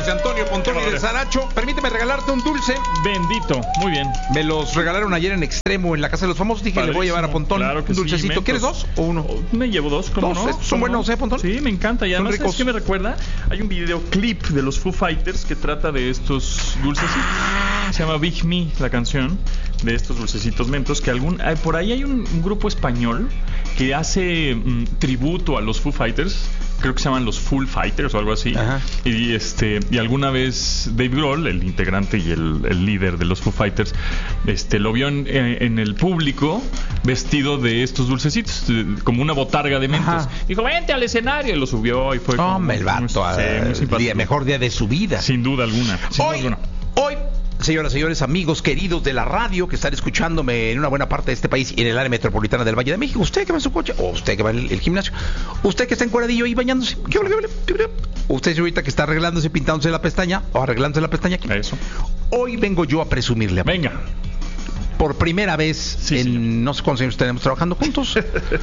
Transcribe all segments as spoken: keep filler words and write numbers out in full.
José Antonio Pontoni de Saracho. Permíteme regalarte un dulce. Bendito, muy bien. Me los regalaron ayer en Extremo, en la Casa de los Famosos. Dije, Padrísimo. le voy a llevar a Pontón Claro que un dulcecito. sí, ¿Quieres dos o uno? Me llevo dos, ¿cómo Dos, no? ¿son ¿Cómo buenos, no? eh, Pontón? Sí, me encanta. Y Son además, ricos. ¿sabes qué me recuerda? Hay un videoclip de los Foo Fighters que trata de estos dulcecitos. Se llama Big Me, la canción de estos dulcecitos mentos. Que algún hay, por ahí hay un, un grupo español que hace mm, tributo a los Foo Fighters. Creo que se llaman los Full Fighters o algo así. Ajá. Y este y alguna vez Dave Grohl, el integrante y el, el líder de los Foo Fighters, este lo vio en, en el público vestido de estos dulcecitos, como una botarga de mentos. Ajá. Dijo, vente al escenario, y lo subió y fue como Hombre, el muy- vato, sí, muy el simpático. día, mejor día de su vida. Sin duda alguna. Sin duda Hoy, alguna. hoy, señoras y señores, amigos queridos de la radio que están escuchándome en una buena parte de este país y en el área metropolitana del Valle de México, usted que va en su coche, o usted que va al gimnasio, usted que está encueradillo ahí bañándose, ¿qué ole, qué ole, qué ole? Usted ahorita que está arreglándose, pintándose la pestaña o arreglándose la pestaña aquí. Eso. Hoy vengo yo a presumirle a Venga. por primera vez Sí, en señor. no sé cuántos años tenemos trabajando juntos,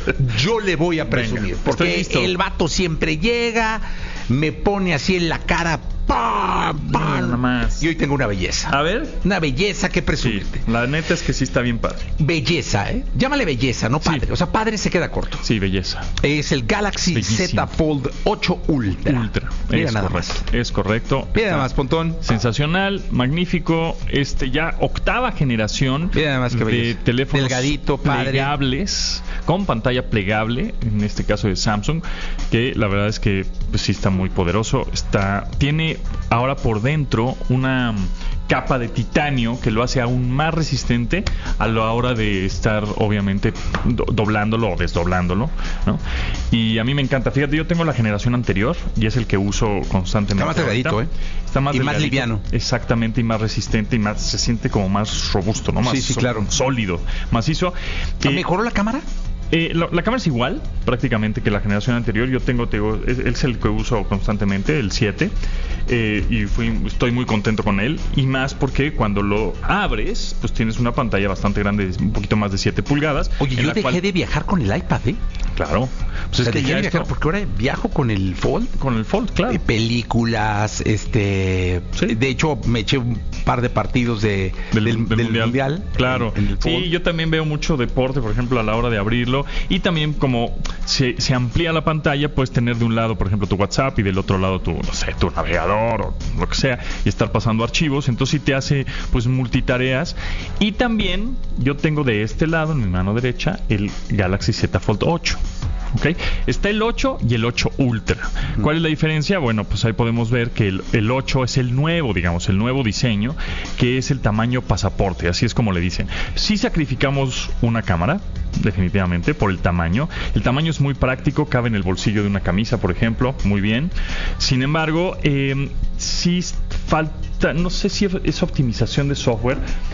yo le voy a presumir. Venga, porque estoy listo. el vato siempre llega, me pone así en la cara, ¡pam! ¡pam! Mira nomás. Y hoy tengo una belleza. A ver. Una belleza que Sí, presumirte. la neta es que sí está bien padre. Belleza, ¿eh? Llámale belleza, no Sí. padre. O sea, padre se queda corto. Sí, belleza. Es el Galaxy Bellísimo. Z Fold ocho Ultra. Ultra. Mira es nada correcto. más. Es correcto. Mira Está nada más, Pontón. Sensacional, magnífico, este ya octava generación Mira nada más que de belleza. teléfonos Delgadito, padre. plegables, con pantalla plegable, en este caso de Samsung, que la verdad es que pues, sí está muy poderoso. Está, tiene ahora por dentro una capa de titanio que lo hace aún más resistente a la hora de estar obviamente do- doblándolo o desdoblándolo, ¿no? Y a mí me encanta. Fíjate, yo tengo la generación anterior y es el que uso constantemente. Está más delgadito, ahorita. ¿eh? Está más Y más delgadito. liviano. Exactamente, y más resistente y más se siente como más robusto, ¿no? Más Sí, sí, so- claro. sólido, macizo. Eh, ¿Mejoró la cámara? eh, lo- la cámara es igual prácticamente que la generación anterior. Yo tengo, te digo, es, es el que uso constantemente, el siete, eh, y fui, estoy muy contento con él, y más porque cuando lo abres pues tienes una pantalla bastante grande, un poquito más de siete pulgadas. Oye, en yo la dejé cual- de viajar con el iPad, ¿eh? Claro, pues O sea, es que dejé ya de viajar esto- porque ahora viajo con el Fold. con el Fold, claro. Eh, películas, este, Sí. de hecho me eché un par de partidos de, Del, del, del del mundial. mundial, Claro. en, en el Sí, Fold. yo también veo mucho deporte, por ejemplo, a la hora de abrirlo. Y también como se, se amplía la pantalla, puedes tener de un lado, por ejemplo, tu WhatsApp y del otro lado tu, no sé, tu navegador o lo que sea, y estar pasando archivos. Entonces sí te hace pues multitareas. Y también yo tengo de este lado, en mi mano derecha, el Galaxy Z Fold ocho. ¿Ok? Está el ocho y el ocho Ultra. ¿Cuál es la diferencia? Bueno, pues ahí podemos ver que el, el ocho es el nuevo, digamos, el nuevo diseño, que es el tamaño pasaporte, así es como le dicen. Si sacrificamos una cámara, definitivamente, por el tamaño. El tamaño es muy práctico, cabe en el bolsillo de una camisa, por ejemplo, muy bien. Sin embargo, eh, sí falta, no sé si es optimización de software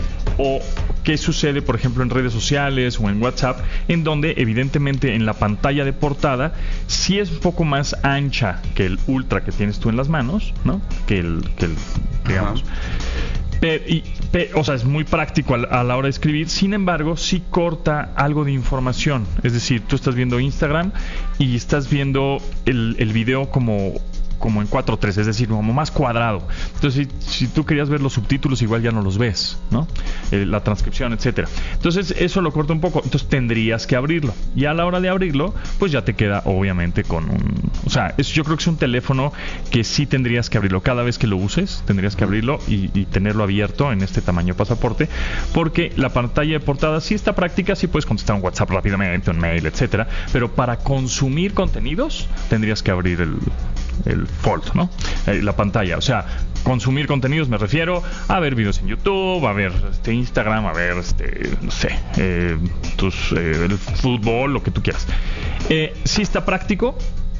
o qué sucede, por ejemplo, en redes sociales o en WhatsApp, en donde evidentemente en la pantalla de portada sí es un poco más ancha que el Ultra que tienes tú en las manos, ¿no? Que el, que el digamos. Ajá. Pe- y, pe- o sea, es muy práctico a, la- a la hora de escribir. Sin embargo, sí corta algo de información. Es decir, tú estás viendo Instagram y estás viendo el, el video como como en cuatro tres, es decir, como más cuadrado. Entonces, si, si tú querías ver los subtítulos, igual ya no los ves, ¿no? Eh, la transcripción, etcétera. Entonces, eso lo corta un poco. Entonces, tendrías que abrirlo. Y a la hora de abrirlo, pues ya te queda, obviamente, con un... O sea, es, yo creo que es un teléfono que sí tendrías que abrirlo. Cada vez que lo uses, tendrías que abrirlo y, y tenerlo abierto en este tamaño pasaporte, porque la pantalla de portada sí está práctica, sí puedes contestar un WhatsApp rápidamente, un mail, etcétera. Pero para consumir contenidos, tendrías que abrir el... el Fold, ¿no? Eh, la pantalla, o sea, consumir contenidos me refiero a ver videos en YouTube, a ver este Instagram, a ver este, no sé, eh, tus eh, el fútbol, lo que tú quieras. Eh, sí está práctico,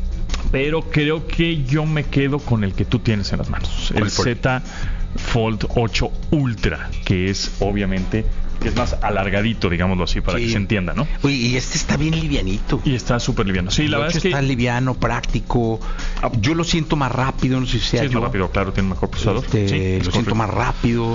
pero creo que yo me quedo con el que tú tienes en las manos, el Z Fold ocho Ultra, que es obviamente que es más alargadito, digámoslo así, para Sí. que se entienda, ¿no? Oye, y este está bien livianito. Y está súper liviano. Sí, la El verdad ocho es que está liviano, práctico. Yo lo siento más rápido, no sé si sea sí, es yo. más rápido, claro, tiene un mejor procesador. Este, Sí, es lo siento correcto. más rápido.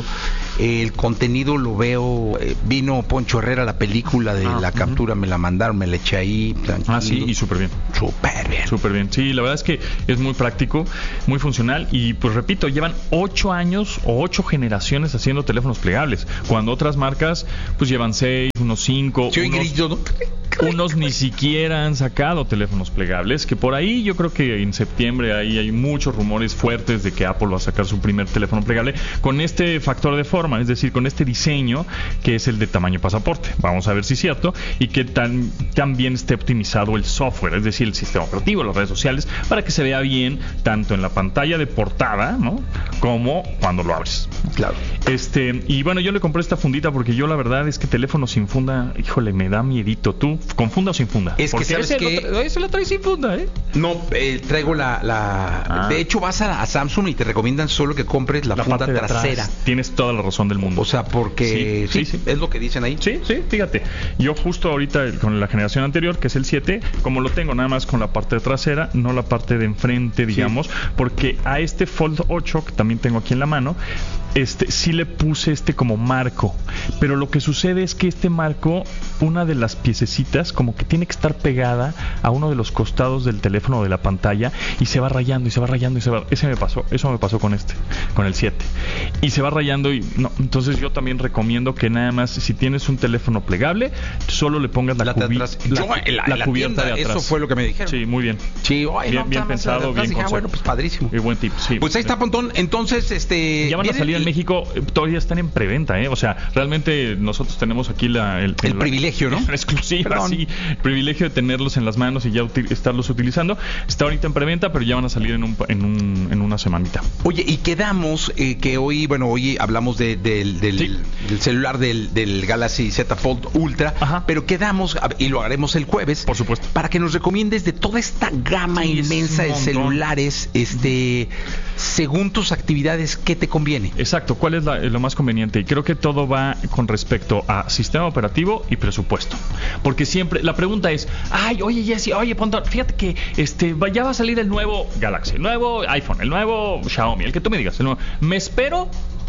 el contenido lo veo, eh, vino Poncho Herrera, la película de ah, la captura, uh-huh. me la mandaron, me la eché ahí. Tranquilo. Ah, sí, y súper bien. Súper bien. Súper bien. Sí, la verdad es que es muy práctico, muy funcional y pues repito, llevan ocho años o ocho generaciones haciendo teléfonos plegables, cuando otras marcas pues llevan seis, unos cinco, sí, unos, grillo, ¿no? unos ni siquiera han sacado teléfonos plegables, que por ahí yo creo que en septiembre ahí hay muchos rumores fuertes de que Apple va a sacar su primer teléfono plegable con este factor de forma, es decir, con este diseño que es el de tamaño pasaporte. Vamos a ver si es cierto y que tan, también esté optimizado el software, es decir, el sistema operativo, las redes sociales, para que se vea bien tanto en la pantalla de portada, ¿no?, como cuando lo abres. Claro. Este, y bueno, yo le compré esta fundita porque yo la verdad es que teléfono sin funda, híjole, me da miedito. ¿Tú con funda o sin funda? Es porque que sabes ese que lo tra- ese lo trae sin funda, ¿eh? No, eh, traigo la, la... Ah. De hecho vas a, a Samsung y te recomiendan solo que compres la, La funda parte de trasera. atrás. Tienes toda la razón del mundo. O sea, porque Sí, sí, sí, sí. es lo que dicen ahí. Sí, sí, fíjate. Yo justo ahorita con la generación anterior, que es el siete, como lo tengo nada más con la parte trasera, no la parte de enfrente, digamos, sí. porque a este Fold ocho, que también tengo aquí en la mano, este sí le puse este como marco, pero lo que sucede es que este marco, una de las piececitas como que tiene que estar pegada a uno de los costados del teléfono o de la pantalla y se va rayando y se va rayando y se va, ese me pasó, eso me pasó con este, con el siete, y se va rayando y no, entonces yo también recomiendo que nada más si tienes un teléfono plegable, solo le pongas la, la, cubi- la, la, la, la la cubierta tienda, de atrás. Eso fue lo que me dijeron. Sí, muy bien. Sí, ay, bien, no, bien pensado, bien dije, ah, bueno, pues padrísimo. Y buen tip, sí. Pues ahí está, Pontón. Entonces, este... Ya van a salir el, en México, todavía están en preventa, ¿eh? O sea, realmente nosotros tenemos aquí la... El, el la, privilegio, ¿no? Exclusiva, sí. El privilegio de tenerlos en las manos y ya util, estarlos utilizando. Está ahorita en preventa, pero ya van a salir en, un, en, un, en una semanita. Oye, y quedamos eh, que hoy, bueno, hoy hablamos de, de, del, sí. del celular del, del Galaxy Z Fold Ultra, Ajá. pero quedamos, y lo haremos el jueves, por supuesto, para que nos recomiendes de toda esta gama sí, inmensa de celulares, este, según tus actividades, ¿qué te conviene? Exacto, ¿cuál es la, lo más conveniente? Y creo que todo va con respecto a sistema operativo y presupuesto. Porque siempre, la pregunta es, ay, oye Jesse, oye Pontón, fíjate que este ya va a salir el nuevo Galaxy, el nuevo iPhone, el nuevo Xiaomi, el que tú me digas, el nuevo. ¿Me espero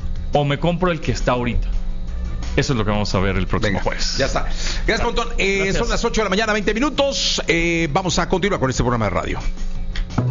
o me compro el que está ahorita? Eso es lo que vamos a ver el próximo Venga, jueves. Ya está. Gracias, Pontón. Eh, son las ocho de la mañana, veinte minutos. Eh, vamos a continuar con este programa de radio.